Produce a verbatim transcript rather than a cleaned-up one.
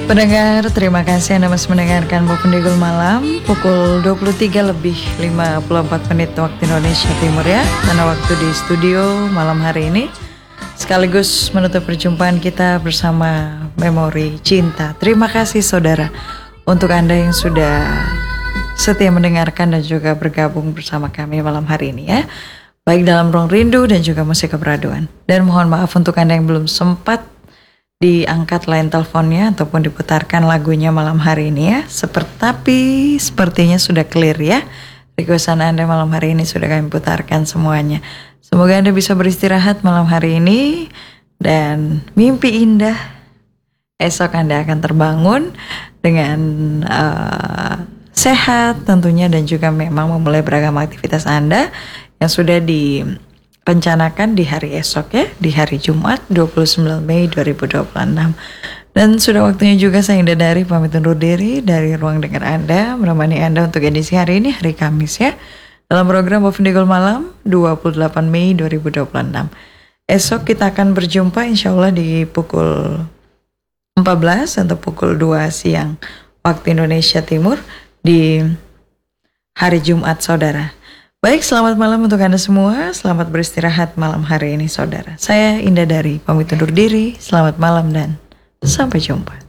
Pendengar, terima kasih Anda masih mendengarkan Popendegul Malam pukul dua puluh tiga lebih lima puluh empat menit waktu Indonesia Timur ya. Karena waktu di studio malam hari ini sekaligus menutup perjumpaan kita bersama Memori Cinta. Terima kasih saudara untuk Anda yang sudah setia mendengarkan dan juga bergabung bersama kami malam hari ini ya. Baik dalam ruang rindu dan juga musik keperaduan. Dan mohon maaf untuk Anda yang belum sempat diangkat line teleponnya ataupun diputarkan lagunya malam hari ini ya. Seperti tapi sepertinya sudah clear ya. Requestan Anda malam hari ini sudah kami putarkan semuanya. Semoga Anda bisa beristirahat malam hari ini dan mimpi indah. Esok Anda akan terbangun dengan uh, sehat tentunya dan juga memang memulai beragam aktivitas Anda yang sudah di rencanakan di hari esok ya, di hari Jumat dua puluh sembilan Mei dua ribu dua puluh enam. Dan sudah waktunya juga saya Indah Dari pamit undur diri dari ruang dengar Anda, menemani Anda untuk edisi hari ini, hari Kamis ya, dalam program Popendegul Malam dua puluh delapan Mei dua ribu dua puluh enam. Esok kita akan berjumpa insya Allah di pukul empat belas atau pukul dua siang waktu Indonesia Timur di hari Jumat saudara. Baik, selamat malam untuk Anda semua. Selamat beristirahat malam hari ini saudara. Saya Indah Dari, pamit undur diri. Selamat malam dan sampai jumpa.